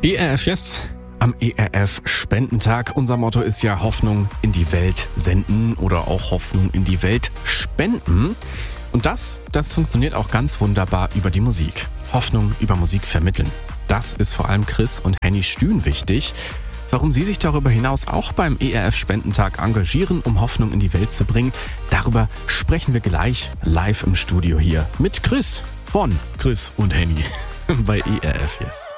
ERF Yes am ERF Spendentag. Unser Motto ist ja Hoffnung in die Welt senden oder auch Hoffnung in die Welt spenden. Und das funktioniert auch ganz wunderbar über die Musik. Hoffnung über Musik vermitteln. Das ist vor allem Chris und Henny Stühn wichtig. Warum sie sich darüber hinaus auch beim ERF Spendentag engagieren, um Hoffnung in die Welt zu bringen, darüber sprechen wir gleich live im Studio hier mit Chris von Chris und Henny bei ERF Yes.